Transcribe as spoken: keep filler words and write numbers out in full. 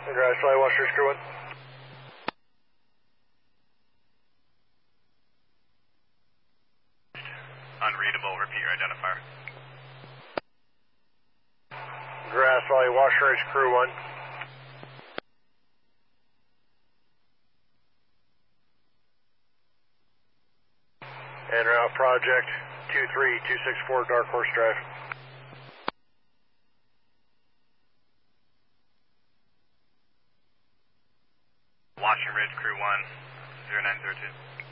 Grass Valley, Wash Ridge Crew one. Unreadable, repeat your identifier. Grass Valley, Wash Ridge Crew one. En route project two three two six four Dark Horse Drive. Washington Ridge Crew one, zero nine zero two.